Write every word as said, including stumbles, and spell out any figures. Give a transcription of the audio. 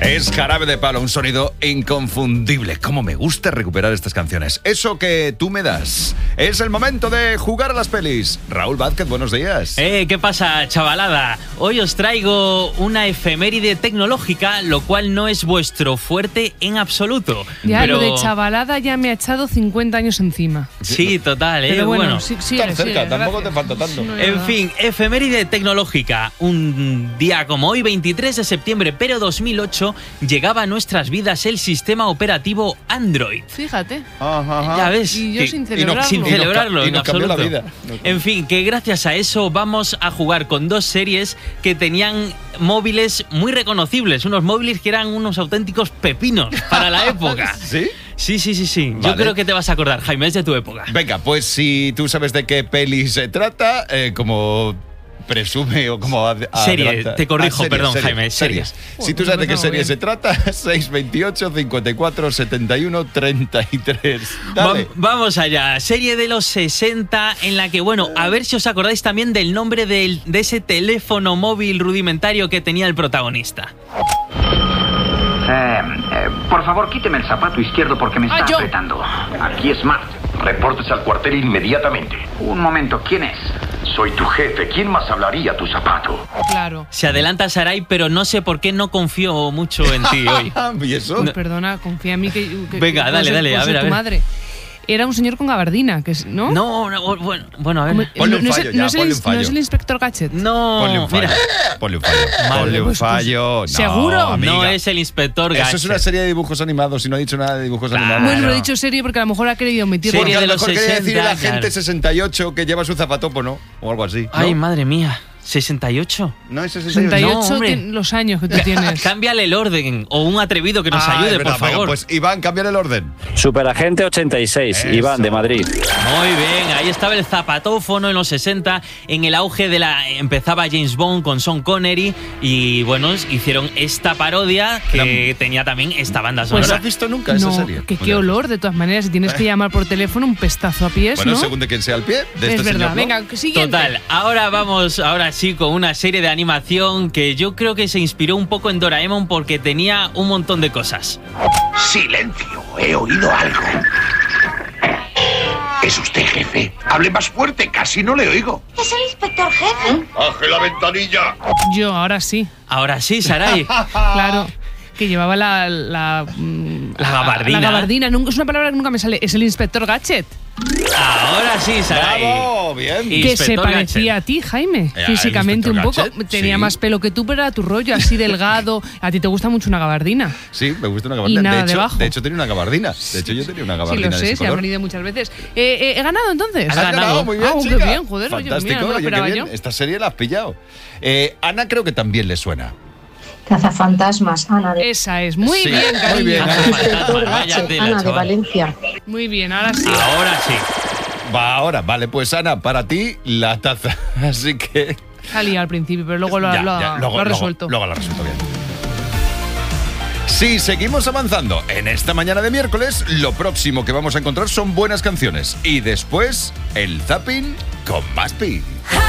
Es Jarabe de Palo, un sonido inconfundible. Cómo me gusta recuperar estas canciones. Eso que tú me das. Es el momento de jugar a las pelis. Raúl Vázquez, buenos días. Eh, ¿qué pasa, chavalada? Hoy os traigo una efeméride tecnológica, lo cual no es vuestro fuerte en absoluto. Ya, pero... lo de chavalada ya me ha echado cincuenta años encima. Sí, total, ¿eh? Pero bueno, bueno sí, sí, Tan sí, cerca, sí, tampoco gracias. te falta tanto. No, En nada. fin, efeméride tecnológica. Un día como hoy, veintitrés de septiembre, pero dos mil ocho, llegaba a nuestras vidas el sistema operativo Android. Fíjate. Ajá, ajá. Ya ves. Y yo que- sin y no- celebrarlo. Sin Y nos celebrarlo, ca- y en nos cambió absoluto. la vida. En fin, que gracias a eso vamos a jugar con dos series que tenían móviles muy reconocibles. Unos móviles que eran unos auténticos pepinos para la época. ¿Sí? Sí, sí, sí, sí. Vale. Yo creo que te vas a acordar, Jaime, es de tu época. Venga, pues si tú sabes de qué peli se trata, eh, como presume o como ad- Serie, adelanta- te corrijo, series, perdón, series, Jaime, series. Si tú Joder, sabes de qué empezamos serie bien. se trata, seis veintiocho, cincuenta y cuatro, setenta y uno, treinta y tres. Dale. Va- vamos allá. Serie de los sesenta en la que, bueno, a ver si os acordáis también del nombre del- de ese teléfono móvil rudimentario que tenía el protagonista. Eh, eh, por favor, quíteme el zapato izquierdo porque me Ah, está yo. apretando. Aquí es Smart. Reportes al cuartel inmediatamente. Un momento, ¿quién es? Soy tu jefe. ¿Quién más hablaría a tu zapato? Claro. Se adelanta Sarai, pero no sé por qué no confío mucho en ti hoy. ¿Y eso? Pues perdona, confía en mí que. que- Venga, que dale, puedo ser- dale, puedo a ser ver, a tu ver. madre. Era un señor con gabardina, que es, ¿no? No, no, bueno, bueno, a ver. Como- Ponle un no es fallo el- ya, no es el ponle un ins- fallo. No es el inspector Gadget. No, Ponle un fallo. mira. Ponle un fallo. Madre, Ponle un pues, pues, fallo. No, ¿seguro? amiga. No es el inspector Gadget. Eso es una serie de dibujos animados y no ha dicho nada de dibujos Claro. animados. Bueno, lo he dicho serio porque a lo mejor ha querido omitirlo. Serie Porque a de lo los mejor quería decir el sesenta, agente claro. sesenta y ocho que lleva su zapatopo, ¿no? O algo así. ¿no? Ay, madre mía. ¿sesenta y ocho? No es sesenta sesenta y y ocho. No, ocho hombre. tien- los años que tú tienes. Cámbiale el orden o un atrevido que nos Ah, ayude, es verdad. por Venga, favor. pues Iván, cambiar el orden. Superagente ochenta y seis, Eso. Iván, de Madrid. Muy bien, ahí estaba el zapatófono en los sesenta, en el auge de la... Empezaba James Bond con Sean Connery y, bueno, hicieron esta parodia que tenía también esta banda ¿No sonora. la has visto nunca esa No, serie? que Muy qué bien. olor, de todas maneras. Si tienes que llamar por teléfono, un pestazo a pies, Bueno, ¿no? según de quién sea el pie, de es este verdad. señor, ¿no? Venga, siguiente. Total, ahora vamos, ahora sí, con una serie de animación que yo creo que se inspiró un poco en Doraemon porque tenía un montón de cosas. Silencio. He oído algo. ¿Es usted jefe? Hable más fuerte. Casi no le oigo. Es el inspector jefe. ¡Baje la ventanilla! Yo, ahora sí. Ahora sí, Sarai. Claro. Que llevaba la. La, mm, La gabardina. La gabardina. Nunca- Es una palabra que nunca me sale. Es el inspector Gadget. Ahora sí, Sarai. ¡Bravo! Bien. Y- Que se Inspector parecía Gadget. a ti, Jaime. el Físicamente un inspector poco. Gadget, Tenía sí. más pelo que tú, pero era tu rollo, así delgado. A ti te gusta mucho una gabardina. Sí, me gusta una gabardina. Y nada de, hecho, debajo. de hecho, tenía una gabardina. De hecho, yo tenía una Sí, gabardina lo de sé, ese se ha color. venido muchas veces. Eh, eh, ¿He ganado entonces? Has Has ganado. ganado, muy bien, Ah, qué chica. bien, joder, oye, Fantástico, mira, no me lo oye, qué esperaba bien. yo. Esta serie la has pillado. Eh, Ana creo que también le suena. Cazafantasmas, Ana de, Esa es. Muy Sí, bien, muy cariño. bien. Inspector Vaya Gadget, tela, Ana de chaval. Valencia. Muy bien, ahora sí. Ahora sí. Va ahora, vale, pues Ana, para ti la taza. Así que. Salía al principio, pero luego lo, ha- Ya, lo ha- ya, lo luego, ha luego- resuelto. Luego lo ha resuelto bien. Si seguimos avanzando en esta mañana de miércoles, lo próximo que vamos a encontrar son buenas canciones. Y después, el zapping con Maspi.